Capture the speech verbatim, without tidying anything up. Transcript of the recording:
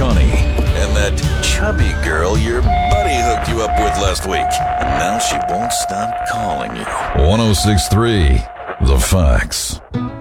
Shawnee and that chubby girl your buddy hooked you up with last week. And now she won't stop calling you. one oh six point three The Facts.